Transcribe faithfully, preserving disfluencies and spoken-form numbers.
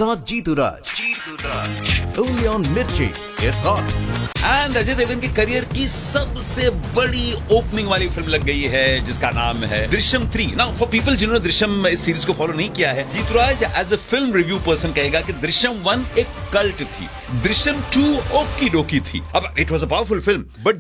साथ जीतू राज। जीतू राज only on मिर्ची, it's hot. And Ajay Devgan के करियर की सबसे बड़ी ओपनिंग वाली फिल्म लग गई है जिसका नाम है Drishyam three. Now for people जिन्होंने दृश्यम इस सीरीज को फॉलो नहीं किया है, जीतू राज as a film review person कहेगा कि दृश्यम वन एक कल्ट थी, दृश्यम टू ओकी डोकी थी। अब it was a powerful film but